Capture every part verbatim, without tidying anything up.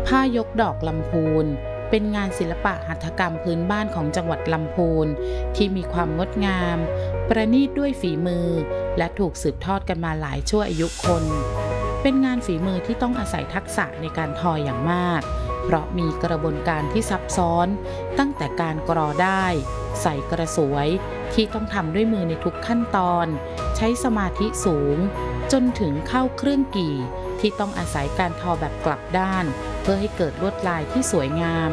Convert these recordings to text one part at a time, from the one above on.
ผ้ายกดอกลำพูนเป็นงานศิลปะหัตถกรรมพื้นบ้านของจังหวัดลำพูนที่มีความงดงามประณีตด้วยฝีมือและถูกสืบทอดกันมาหลายชั่วอายุคนเป็นงานฝีมือที่ต้องอาศัยทักษะในการทออย่างมากเพราะมีกระบวนการที่ซับซ้อนตั้งแต่การกรอได้ใส่กระสวยที่ต้องทำด้วยมือในทุกขั้นตอนใช้สมาธิสูงจนถึงเข้าเครื่องกี่ที่ต้องอาศัยการทอแบบกลับด้านเพื่อให้เกิดลวดลายที่สวยงาม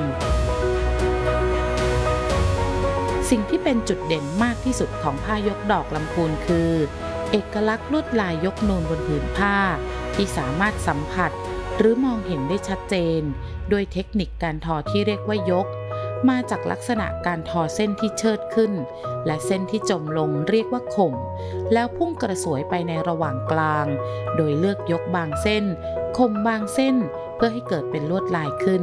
สิ่งที่เป็นจุดเด่นมากที่สุดของผ้ายกดอกลำพูนคือเอกลักษณ์ลวดลายยกนูนบนผืนผ้าที่สามารถสัมผัสหรือมองเห็นได้ชัดเจนโดยเทคนิคการทอที่เรียกว่ายกมาจากลักษณะการทอเส้นที่เชิดขึ้นและเส้นที่จมลงเรียกว่าข่มแล้วพุ่งกระสวยไปในระหว่างกลางโดยเลือกยกบางเส้นข่มบางเส้นเพื่อให้เกิดเป็นลวดลายขึ้น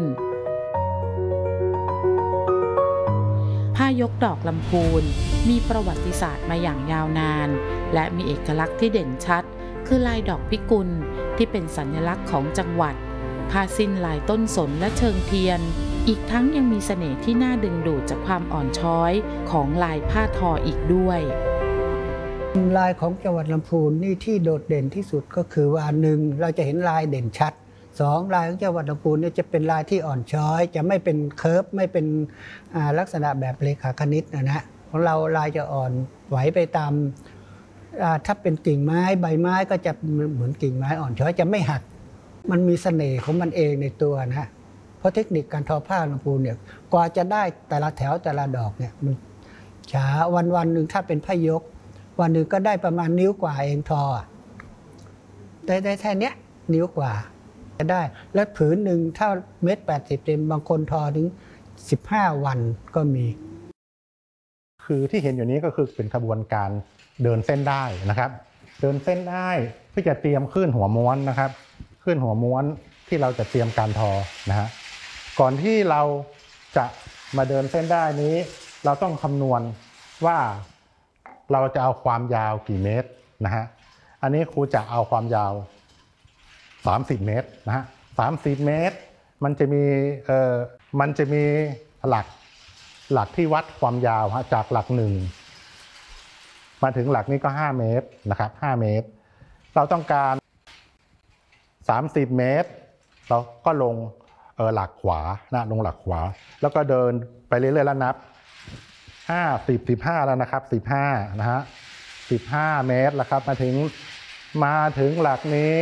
ผ้ายกดอกลำพูนมีประวัติศาสตร์มาอย่างยาวนานและมีเอกลักษณ์ที่เด่นชัดคือลายดอกพิกุลที่เป็นสัญลักษณ์ของจังหวัดผ้าสิ้นลายต้นสนและเชิงเทียนอีกทั้งยังมีเสน่ห์ที่น่าดึงดูดจากความอ่อนช้อยของลายผ้าทออีกด้วยลายของจังหวัดลำพูนนี่ที่โดดเด่นที่สุดก็คือว่าหนึ่งเราจะเห็นลายเด่นชัดสองลายของจังหวัดลำพูนเนี่ยจะเป็นลายที่อ่อนช้อยจะไม่เป็นเคิร์ฟไม่เป็นลักษณะแบบเรขาคณิตนะนะของเราลายจะอ่อนไหวไปตามถ้าเป็นกิ่งไม้ใบไม้ก็จะเหมือนกิ่งไม้อ่อนช้อยจะไม่หักมันมีเสน่ห์ของมันเองในตัวนะเพราะเทคนิคการทอผ้าลำพูนเนี่ยกว่าจะได้แต่ละแถวแต่ละดอกเนี่ยมันช้าวันวันหนึ่งถ้าเป็นผ้ายกวันหนึ่งก็ได้ประมาณนิ้วกว่าเองทอได้ได้แค่นี้นิ้วกว่าจะได้และผืนหนึ่งถ้าเม็ดแปดสิบเซนบางคนทอถึงสิบห้าวันก็มีคือที่เห็นอยู่นี้ก็คือเป็นขบวนการเดินเส้นได้นะครับเดินเส้นได้เพื่อจะเตรียมขึ้นหัวม้วนนะครับขึ้นหัวม้วนที่เราจะเตรียมการทอนะฮะก่อนที่เราจะมาเดินเส้นได้นี้เราต้องคำนวณว่าเราจะเอาความยาวกี่เมตรนะฮะอันนี้ครูจะเอาความยาวสามสิบเมตรนะฮะสามสิบเมตรมันจะมีเอ่อมันจะมีหลักหลักที่วัดความยาวฮะจากหลักหนึ่งมาถึงหลักนี้ก็ห้าเมตรนะครับห้าเมตรเราต้องการสามสิบเมตรเราก็ลงเออหลักขวานะลงหลักขวาแล้วก็เดินไปเรื่อยๆแล้วนับห้าสิบสิบห้าแล้วนะครับสิบห้านะฮะสิบห้าเมตรแล้วครับมาถึงมาถึงหลักนี้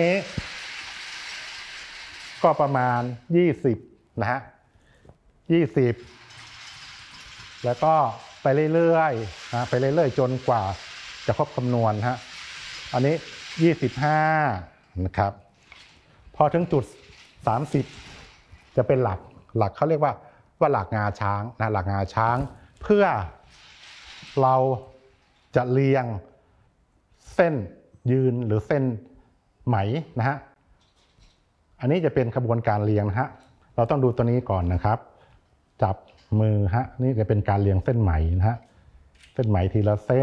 ก็ประมาณยี่สิบนะฮะยี่สิบแล้วก็ไปเรื่อยๆนะไปเรื่อยๆจนกว่าจะครบคำนวณฮะอันนี้ยี่สิบห้านะครับพอถึงจุดสามสิบจะเป็นหลักหลักเขาเรียกว่าว่าหลักงาช้างนะหลักงาช้างเพื่อเราจะเรียงเส้นยืนหรือเส้นไหมนะฮะอันนี้จะเป็นขบวนการเรียงนะฮะเราต้องดูตัวนี้ก่อนนะครับจับมือฮะนี่จะเป็นการเรียงเส้นไหมนะฮะเส้นไหมทีละเส้น